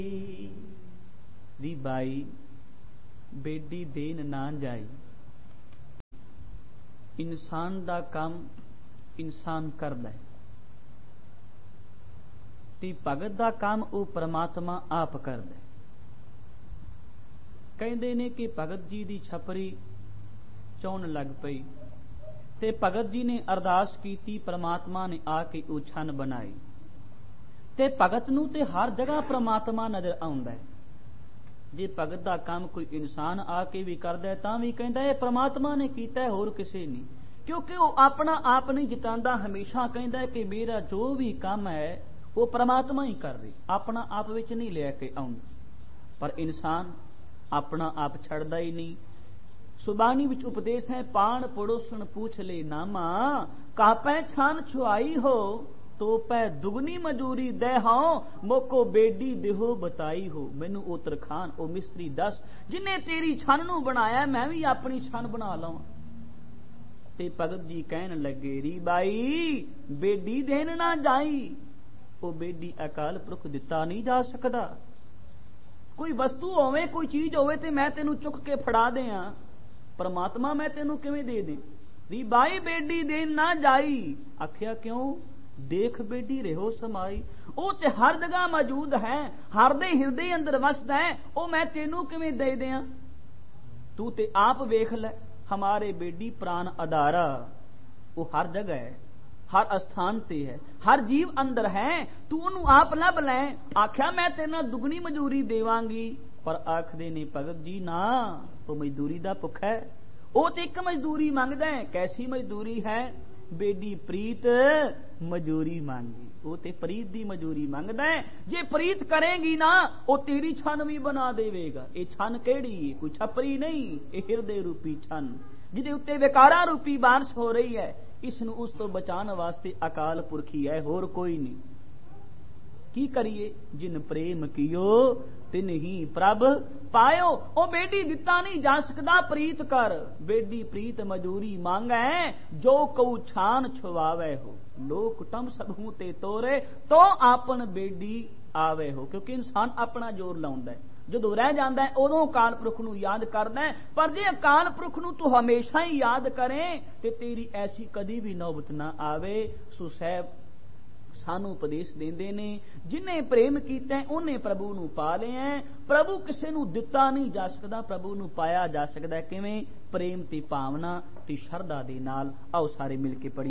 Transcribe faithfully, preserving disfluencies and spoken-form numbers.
The by Bedi then ना जाई। इंसान दा काम इंसान करदा है ते भगत दा काम वो परमात्मा आप करदा है। कहंदे ने कि भगत जी दी छपरी चौन लग पई ते भगत जी ने अरदास कीती, परमात्मा ने आके वो छन बनाई ते भगत नूं ते हर जगह परमात्मा नजर आउंदा है। जे भगत दा काम कोई इंसान आके भी करदा है तां भी कहंदा है परमात्मा ने कीता है, होर किसे नहीं, क्योंकि वो अपना आप नहीं जतांदा। हमेशा कहंदा है कि मेरा जो भी काम है वो परमात्मा ही कर रही, अपना आप विच नहीं लेके आउंदा। पर इंसान अपना आप छड़दा ही नहीं। सुबानी विच उपदेश है, पाण पड़ोसन पूछ ले नामा, कापै छान छुआई हो तो पै दुगनी मजूरी दे हो, मोको बेडी देहो बताई हो। मैनू ओ तरखान ओ मिस्त्री दस, जिन्हें तेरी छन नू बनाया मैं भी अपनी छन बना लवां। ते भगत जी कहन लगे, री बाई बेडी देन ना जाई। ओ बेडी अकाल पुरख दिता नहीं जा सकदा। कोई वस्तु होवे, कोई चीज होवे ते मैं तेनू चुक के फड़ा दियां, परमात्मा मैं तेनू किवें दे दे। री बाई बेडी देन ना जाई। आखिया क्यों? देख बेडी रहो समाई। ओ ते हर जगह मौजूद है, हर दे हिरदे अंदर वसदा है, ओ मैं तेनू किवें दे दियां? तू ते आप वेख ले, हमारे बेडी प्राण अदारा, वो हर जगह है, हर स्थान ते है, हर जीव अंदर है, तू उन्होंने आप लब लै। आख्या मैं तेरे नाल दुगनी मजूरी देवांगी, पर आखदे ने भगत जी ना, वो मजदूरी दा भुख है। वो तो एक मजदूरी मंगदा है। कैसी मजदूरी है? बेडी प्रीत मजूरी मांगी। वो ते प्रीत दी मजूरी मंगदा है। जे प्रीत करेगी ना, वो तेरी छन भी बना देवेगा। ये छन केड़ी है? कोई छपरी नहीं, ये हिरदे रूपी छन जिहदे उत्ते विकारा रूपी बारिश हो रही है। इसनू उस तो बचाने वास्ते अकाल पुरखी है, होर कोई नहीं। की करिए? जिन प्रेम कियो तिन ही प्रभ पायो। ओ बेडी दिता नहीं जा सकदा, प्रीत कर। बेडी प्रीत मजूरी मांगे, जो कऊ छान छुवावे हो। लोक तम सबहू ते तोरे, तो आपन बेडी आवे हो। क्योंकि इंसान अपना जोर लाउंदा है, जदों रह जांदा है उदों अकाल पुरख नूं याद करदा है। पर जे अकाल पुरख नूं तू हमेशा ही याद करें ते तेरी ऐसी कदी भी नौबत ना आवे। सो साहब सानू उपदेश देंदे ने, जिन्हें प्रेम कीता उन्हें प्रभु नूं पा लिया। प्रभु किसे नूं दिता नहीं जा सकदा, प्रभु नूं पाया जा सकदा। किवें? प्रेम ते भावना ते शरधा दे नाल। आओ सारे मिल के पढ़ी।